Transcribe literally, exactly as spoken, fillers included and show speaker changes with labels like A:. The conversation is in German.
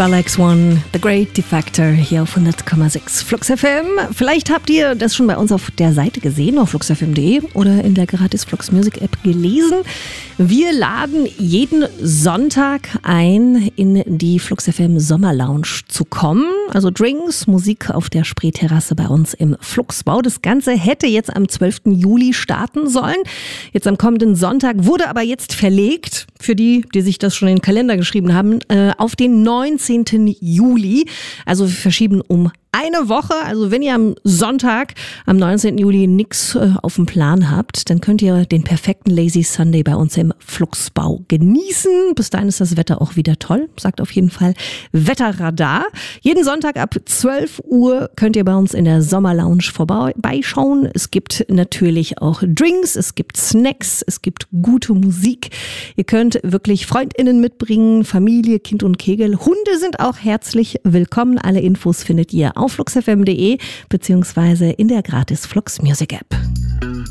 A: Bella X One, The Great Defector hier auf hundert Komma sechs Flux F M. Vielleicht habt ihr das schon bei uns auf der Seite gesehen, auf flux f m punkt d e oder in der gratis Flux Music App gelesen. Wir laden jeden Sonntag ein, in die Flux F M Sommerlounge zu kommen. Also Drinks, Musik auf der Spreeterrasse bei uns im Fluxbau. Das Ganze hätte jetzt am zwölften Juli starten sollen. Jetzt am kommenden Sonntag wurde aber jetzt verlegt, für die, die sich das schon in den Kalender geschrieben haben, äh, auf den neunzehnten Juli. Also wir verschieben um eine Woche. Also wenn ihr am Sonntag, am neunzehnten Juli nichts äh, auf dem Plan habt, dann könnt ihr den perfekten Lazy Sunday bei uns im Fluxbau genießen. Bis dahin ist das Wetter auch wieder toll, sagt auf jeden Fall Wetterradar. Jeden Sonntag ab zwölf Uhr könnt ihr bei uns in der Sommerlounge vorbeischauen. Es gibt natürlich auch Drinks, es gibt Snacks, es gibt gute Musik. Ihr könnt wirklich FreundInnen mitbringen, Familie, Kind und Kegel. Hunde sind auch herzlich willkommen. Alle Infos findet ihr auf flux f m punkt d e beziehungsweise in der gratis Flux Music App.